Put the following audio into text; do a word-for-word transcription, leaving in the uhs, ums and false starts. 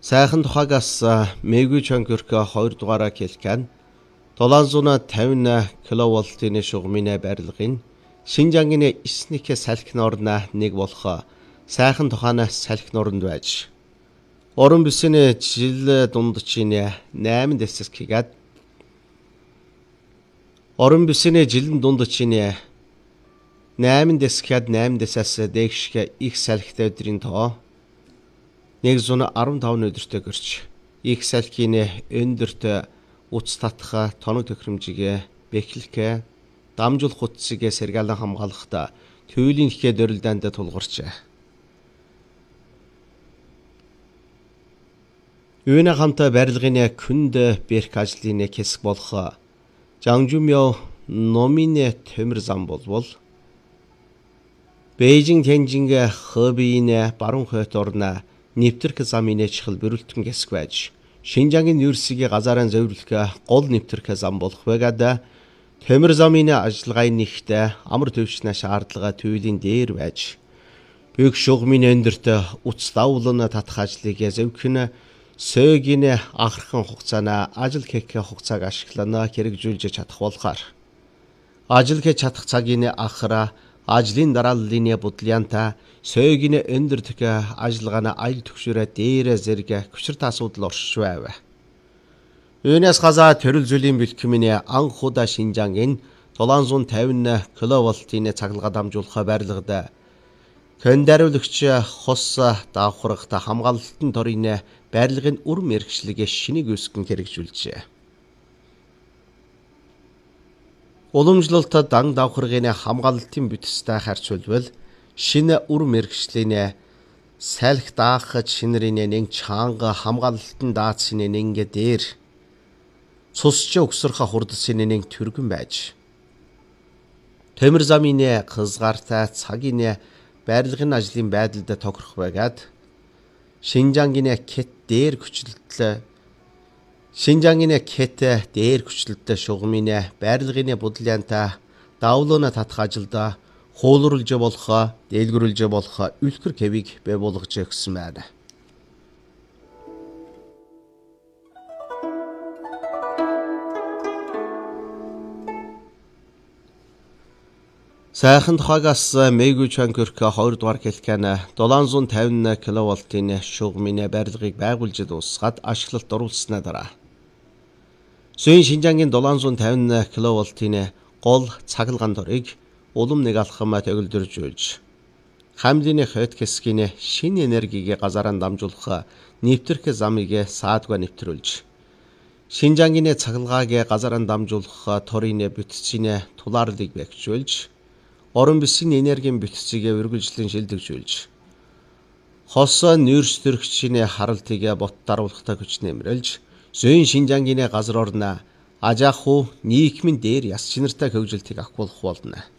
Сайхан тухайгаас мэгүү чангөрк хоёр дугаараа хэлхэн долоонзуuna тавина киловолтын шугамын барилгын Шинжаангийн эсник салхинорна нэг болох сайхан тухайнаас салхинорнд байж орон бүсний жил дундчийн найман дэсэс хийгээд орон бүсний жилэн дундчийн найман дэсгээд найман дэсэс дээгшгэ их салхитай өдрийн тоо нэг зуун арван таван өдөртөө гэрч их салхины өндөрт уц татха тоног төхрөмжигэ бэхлэхэ дамжуулах утсыг сэргэлэн хамгаалахта төвлийн ихэ дөрөлдөнд тулгарчээ. Үүнэ хамтаа барилгын күнд берх ажлын хэсэг болох Жангжумё номины төмөр зам болвол Бээжин Тянжинг Хэбийн баруун хойд орно нэвтрэх замын чихэл бэрүүлтэн хэсэг байж Шинжаангийн юрсгийн газараа зөвлөх гол нэвтрэх зам болох байгаад төмөр замын ажиллагааны нэгтээ амар төвчнээ шаардлага төвлийн дээр байж büyük шугамын өндөрт уц давлын татах ажлыг зөвхөн сөгийн ахархан хугацаана ажил хийх хугацааг ашиглана хэрэгжүүлж чадах болохоор ажил хийж чадах цагийн ахара ажлын дарааллын бодлоянта сөгийн өндөртөх ажиллагааны аял төгшөрөө дээр зэрэг хүчрт асуудал оршиж байв. Үүнээс газаа төрөл зүйлийн бэлтгэмийн анх удаа Шинжаангийн долоонзуун тавин киловолтын цахилгаан дамжуулах барилгад кондариулагч хос давхрагт хамгаалалтын торын барилгын үр мэргэжлийг шинийг үүсгэн хэрэгжүүлжээ. Уламжлалт дан давхрагын хамгаалалтын бүтцтэй харьцуулбал шинэ үр мэргэжлийн салхи даах шинэрийн нэг чанга хамгаалалтын даацын нэг дээр цусч өгсөрхө хурдсын нэг түргэн байж төмөр замын хязгаартай цагийн барилгын ажлын байдалд тохирох байгаад Шинжаангийн кет дээр хүчлэлт Шинжаангийн кет дээр хүчлэлт шугамын барилгын бодлоянта давлууна татах ажилда хуулруулж болох дэлгэрүүлж болох үлгэр кевиг бий болгож өгсөн байна. Сайхан тухайгаас мэгүү чангөрк хоёр дугаар хэлхэн долоонзуун тавин киловолтын шугамын барилгыг байгуулж дуусгаад ашиглалт оруулснаа дараа Зүйн Шинжаангийн долоонзуун тавин киловолтын гол цахилгаан торыг улам нэг алхам төгөлдөржүүлж хамлын хойд хэсгийн шинэ энергийг газараа дамжуулах нэвтрэх замыг саадгүй нэвтрүүлж Шинжаангийн цахилгааг газараа дамжуулах торын бүтцийн тулаарлыг бэхжүүлж орон бүсгийн энергийн бүтцийг үргэлжлэн шилжүүлж хос нүүрс төрөгчийн харалтыг бот даруулахтай хүч нэмрэлж Зүйн Шинжаангийн газар орно ажааху нийгмийн дээр яс чинартай хөгжилтийг авах болох болно.